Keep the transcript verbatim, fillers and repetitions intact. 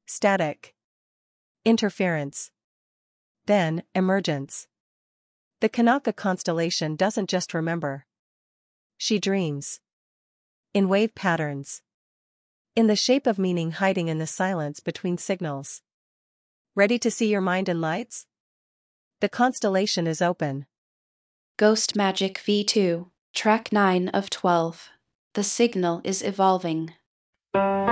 Static. Interference. Then, emergence. The Kanaka constellation doesn't just remember. She dreams. In wave patterns. In the shape of meaning hiding in the silence between signals. Ready to see your mind in lights? The constellation is open. Ghost Magic V two, Track nine of twelve. The signal is evolving.